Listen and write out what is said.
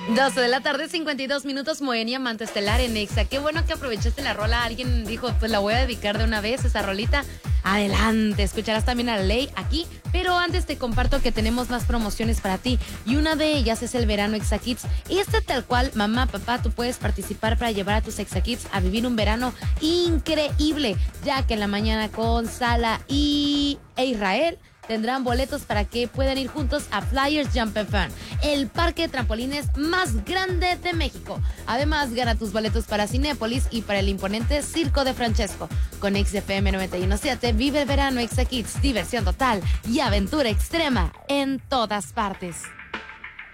12 de la tarde, 52 minutos, Moenia, Manto Estelar en Exa. Qué bueno que aprovechaste la rola. Alguien dijo, pues la voy a dedicar de una vez, esa rolita. Adelante, escucharás también a Ley aquí. Pero antes te comparto que tenemos más promociones para ti. Y una de ellas es el verano Exa Kids. Tal cual, mamá, papá, tú puedes participar para llevar a tus Exa Kids a vivir un verano increíble. Ya que en la mañana con Sala e Israel tendrán boletos para que puedan ir juntos a Flyers Jump and Fun, el parque de trampolines más grande de México. Además, gana tus boletos para Cinépolis y para el imponente Circo de Francesco. Con XFM 91.7, vive el verano Exa Kids, diversión total y aventura extrema en todas partes.